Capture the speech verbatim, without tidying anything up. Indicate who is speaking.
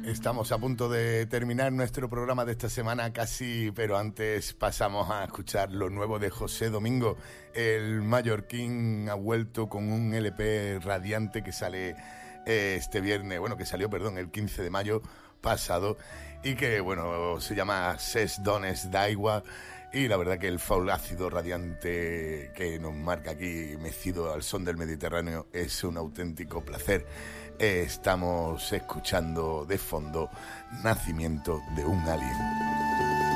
Speaker 1: Estamos a punto de terminar nuestro programa de esta semana casi, pero antes pasamos a escuchar lo nuevo de José Domingo. El mallorquín ha vuelto con un L P radiante que sale eh, este viernes, bueno, que salió, perdón, el quince de mayo pasado y que, bueno, se llama Ses Dones d'Aigua. Y la verdad que el faul ácido radiante que nos marca aquí, mecido al son del Mediterráneo, es un auténtico placer. Eh, estamos escuchando de fondo Nacimiento de un alien.